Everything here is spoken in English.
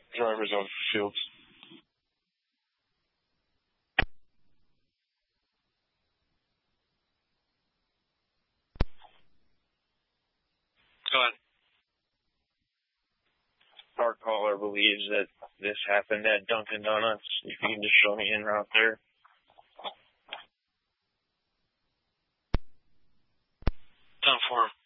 drivers on fields. Go ahead. Our caller believes that this happened at Dunkin' Donuts. If you can just show me en route there. Done for him.